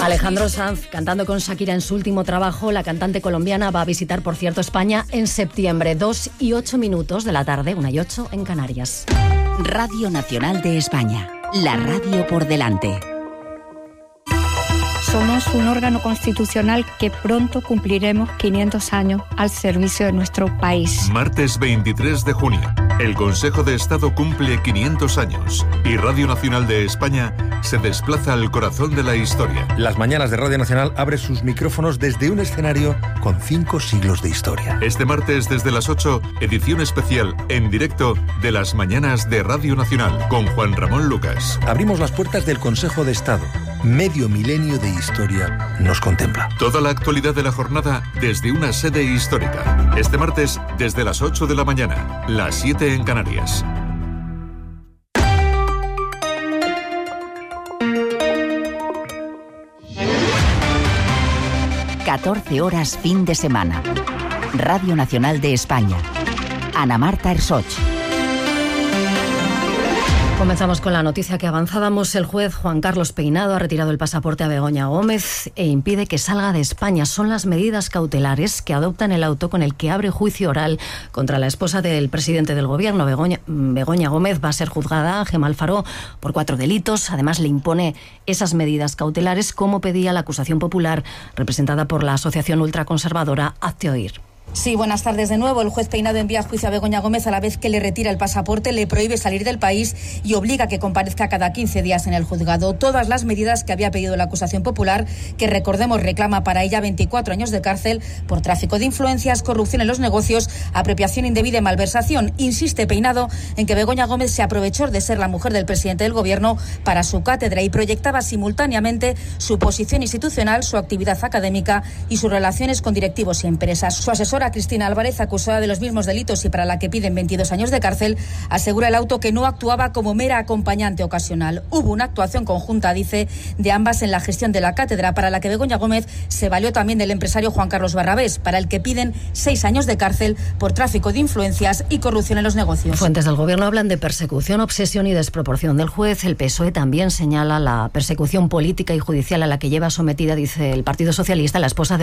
Alejandro Sanz, cantando con Shakira en su último trabajo, la cantante colombiana va a visitar, por cierto, España en septiembre. 2:08 de la tarde, 1:08 en Canarias. Radio Nacional de España, la radio por delante. Somos un órgano constitucional que pronto cumpliremos 500 años al servicio de nuestro país. Martes 23 de junio, el Consejo de Estado cumple 500 años y Radio Nacional de España se desplaza al corazón de la historia. Las mañanas de Radio Nacional abre sus micrófonos desde un escenario con 5 siglos de historia. Este martes desde las 8, edición especial en directo de las mañanas de Radio Nacional con Juan Ramón Lucas. Abrimos las puertas del Consejo de Estado. Medio milenio de historia nos contempla. Toda la actualidad de la jornada desde una sede histórica. Este martes desde las 8 de la mañana, las 7 en Canarias. ...14 fin de semana. Radio Nacional de España. Ana Marta Ersoch. Comenzamos con la noticia que avanzábamos. El juez Juan Carlos Peinado ha retirado el pasaporte a Begoña Gómez e impide que salga de España. Son las medidas cautelares que adopta en el auto con el que abre juicio oral contra la esposa del presidente del gobierno. Begoña Gómez va a ser juzgada, Gemma Alfaro, por 4 delitos. Además, le impone esas medidas cautelares como pedía la acusación popular representada por la asociación ultraconservadora Hazte Oír. Sí, buenas tardes de nuevo. El juez Peinado envía a juicio a Begoña Gómez a la vez que le retira el pasaporte, le prohíbe salir del país y obliga a que comparezca cada 15 días en el juzgado. Todas las medidas que había pedido la acusación popular, que recordemos reclama para ella 24 años de cárcel por tráfico de influencias, corrupción en los negocios, apropiación indebida y malversación. Insiste Peinado en que Begoña Gómez se aprovechó de ser la mujer del presidente del gobierno para su cátedra y proyectaba simultáneamente su posición institucional, su actividad académica y sus relaciones con directivos y empresas. Su asesora Cristina Álvarez, acusada de los mismos delitos y para la que piden 22 años de cárcel, asegura el auto que no actuaba como mera acompañante ocasional. Hubo una actuación conjunta, dice, de ambas en la gestión de la cátedra, para la que Begoña Gómez se valió también del empresario Juan Carlos Barrabés, para el que piden 6 años de cárcel por tráfico de influencias y corrupción en los negocios. Fuentes del gobierno hablan de persecución, obsesión y desproporción del juez. El PSOE también señala la persecución política y judicial a la que lleva sometida, dice el Partido Socialista, la esposa de